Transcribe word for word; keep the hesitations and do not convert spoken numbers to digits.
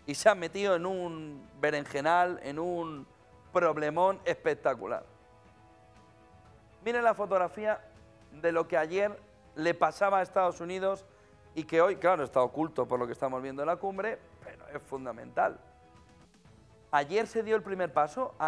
y se han metido en un berenjenal, en un problemón espectacular. Miren la fotografía de lo que ayer le pasaba a Estados Unidos y que hoy, claro, está oculto por lo que estamos viendo en la cumbre, pero es fundamental. Ayer se dio el primer paso